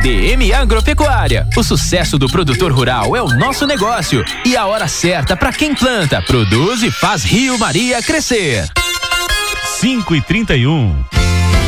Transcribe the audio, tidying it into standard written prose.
DM Agropecuária. O sucesso do produtor rural é o nosso negócio e a hora certa para quem planta, produz e faz Rio Maria crescer. 5:31.